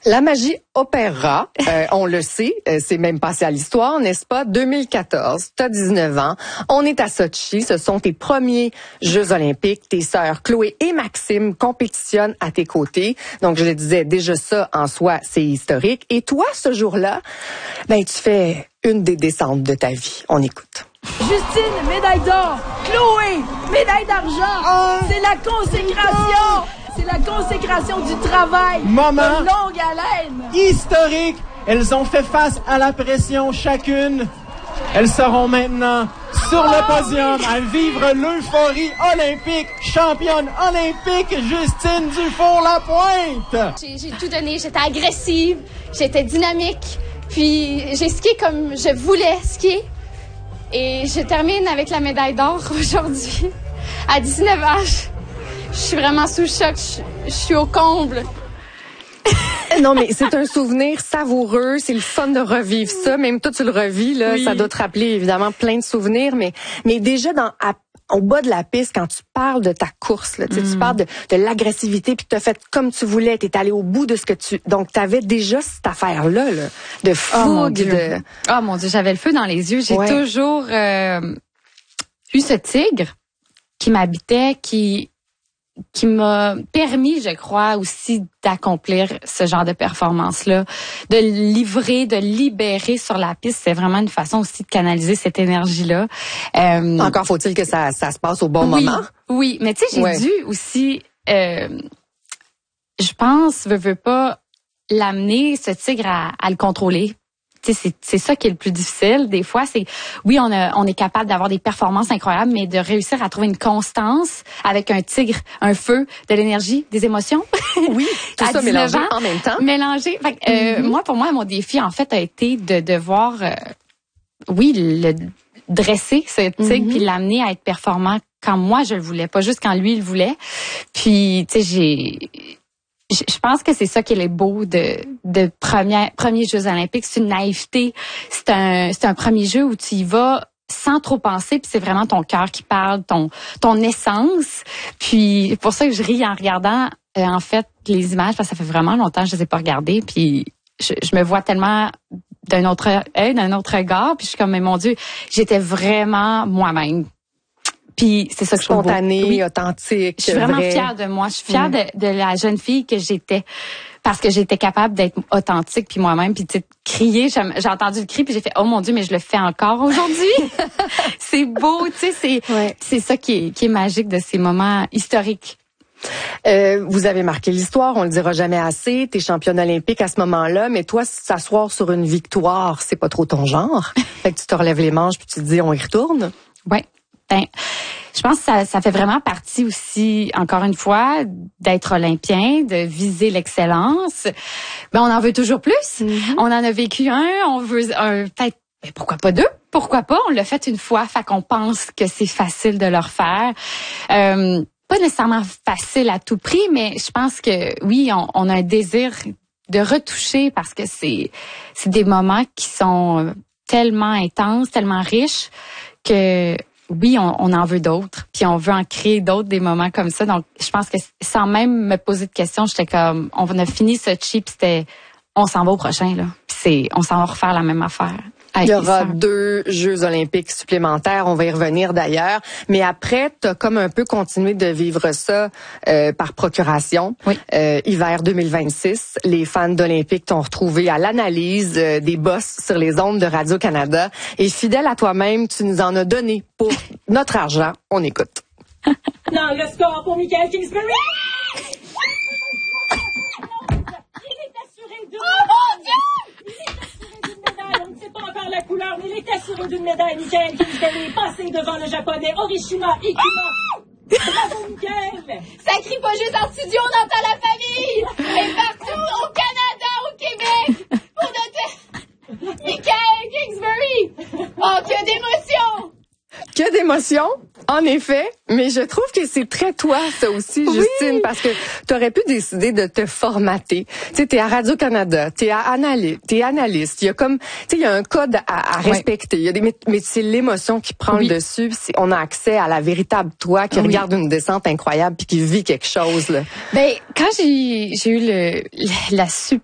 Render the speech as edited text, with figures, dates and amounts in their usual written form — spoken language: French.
La magie opérera, on le sait, c'est même passé à l'histoire, n'est-ce pas? 2014, t'as 19 ans, on est à Sotchi, ce sont tes premiers Jeux olympiques, tes sœurs Chloé et Maxime compétitionnent à tes côtés. Donc, je le disais, déjà ça, en soi, c'est historique. Et toi, ce jour-là, tu fais une des descentes de ta vie. On écoute. Justine, médaille d'or. Chloé, médaille d'argent. C'est la consécration. C'est la consécration du travail. Moment de longue haleine. Historique. Elles ont fait face à la pression chacune. Elles seront maintenant sur le podium à vivre l'euphorie olympique. Championne olympique, Justine Dufour-Lapointe. J'ai tout donné. J'étais agressive. J'étais dynamique. Puis j'ai skié comme je voulais skier. Et je termine avec la médaille d'or aujourd'hui. À 19 ans, je suis vraiment sous choc. Je suis au comble. Non, mais c'est un souvenir savoureux. C'est le fun de revivre ça. Même toi, tu le revis, là. Oui. Ça doit te rappeler, évidemment, plein de souvenirs. Mais déjà, au bas de la piste, quand tu parles de ta course, là, tu parles de l'agressivité, puis tu as fait comme tu voulais. Tu es allé au bout de ce que tu... Donc, tu avais déjà cette affaire-là, là, de fougue. Oh mon Dieu, j'avais le feu dans les yeux. J'ai toujours eu ce tigre qui m'habitait, qui m'a permis, je crois, aussi d'accomplir ce genre de performance-là, de livrer, de libérer sur la piste. C'est vraiment une façon aussi de canaliser cette énergie-là. Encore faut-il que ça se passe au bon moment. Oui, mais tu sais, j'ai dû aussi, je pense, veux pas, l'amener, ce tigre, à le contrôler. C'est ça qui est le plus difficile. Des fois, oui, on est capable d'avoir des performances incroyables, mais de réussir à trouver une constance avec un tigre, un feu, de l'énergie, des émotions. Oui, tout ça mélangé en même temps. Mélangé. Pour moi, mon défi, en fait, a été de devoir, le dresser, ce tigre, puis l'amener à être performant quand moi, je le voulais, pas juste quand lui, il le voulait. Puis, tu sais, je pense que c'est ça qui est le beau de premiers Jeux olympiques. C'est une naïveté. C'est un premier jeu où tu y vas sans trop penser, puis c'est vraiment ton cœur qui parle, ton essence. Puis c'est pour ça que je ris en regardant en fait les images, parce que ça fait vraiment longtemps que je les ai pas regardées. Puis je me vois tellement d'un autre œil, d'un autre regard. Puis je suis comme, mais mon Dieu, j'étais vraiment moi-même. Puis c'est ça que je trouve spontané, authentique. Je suis vraiment fière de moi. Je suis fière de la jeune fille que j'étais, parce que j'étais capable d'être authentique puis moi-même. Puis tu sais, crier, j'ai entendu le cri puis j'ai fait oh mon Dieu, mais je le fais encore aujourd'hui. C'est beau, tu sais, c'est ça qui est magique de ces moments historiques. Vous avez marqué l'histoire, on le dira jamais assez. T'es championne olympique à ce moment-là, mais toi, s'asseoir sur une victoire, c'est pas trop ton genre. Fait que tu te relèves les manches puis tu te dis on y retourne. Ouais. Je pense que ça fait vraiment partie aussi, encore une fois, d'être olympien, de viser l'excellence. On en veut toujours plus. Mm-hmm. On en a vécu on veut peut-être, pourquoi pas deux? Pourquoi pas? On l'a fait une fois, fait qu'on pense que c'est facile de le refaire. Pas nécessairement facile à tout prix, mais je pense que oui, on a un désir de retoucher parce que c'est des moments qui sont tellement intenses, tellement riches que oui, on en veut d'autres, puis on veut en créer d'autres, des moments comme ça. Donc, je pense que sans même me poser de questions, j'étais comme, on a fini ce chip, on s'en va au prochain, là. Puis on s'en va refaire la même affaire. Il y aura 2 Jeux olympiques supplémentaires, on va y revenir d'ailleurs. Mais après, tu as comme un peu continué de vivre ça par procuration. Oui. Hiver 2026, les fans d'Olympique t'ont retrouvé à l'analyse des boss sur les ondes de Radio-Canada. Et fidèle à toi-même, tu nous en as donné pour notre argent. On écoute. Non, le score pour Michael Kingsbury! La couleur, mais il est assuré d'une médaille. Michael Kingsbury est passé devant le japonais Orishima Ikuma. Bravo, Michael! Ça crie pas juste en studio, on entend la famille! Et partout, au Canada, au Québec, pour notre Michael Kingsbury! Oh, que d'émotion! Que d'émotion, en effet, mais je trouve que c'est très toi, ça aussi, Justine, parce que tu aurais pu décider de te formater. Tu sais, t'es à Radio-Canada, t'es analyste, il y a comme, tu sais, il y a un code à respecter. Il y a mais c'est l'émotion qui prend le dessus, on a accès à la véritable toi qui regarde une descente incroyable puis qui vit quelque chose, là. Quand j'ai eu la